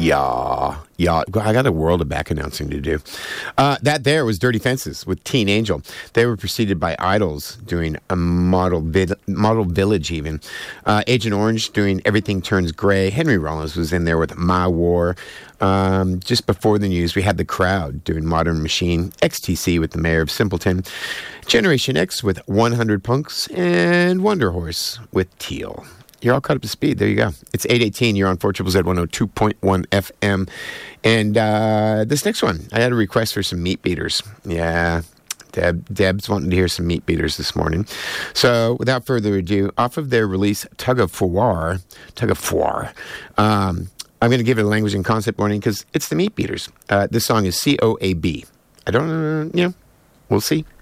Yeah. I got a world of back announcing to do. That there was Dirty Fences with Teen Angel. They were preceded by Idols doing a Model Village even. Agent Orange doing Everything Turns Gray. Henry Rollins was in there with My War. Just before the news, we had The Crowd doing Modern Machine. XTC with The Mayor of Simpleton. Generation X with 100 Punks. And Wonder Horse with Teal. You're all caught up to speed. There you go. It's 8:18. You're on 4ZZZ 102.1 FM. And this next one, I had a request for some meat beaters. Yeah, Deb's wanting to hear some meat beaters this morning. So without further ado, off of their release, Tug of War, I'm going to give it a language and concept warning because it's the meat beaters. This song is COAB. I don't know, we'll see.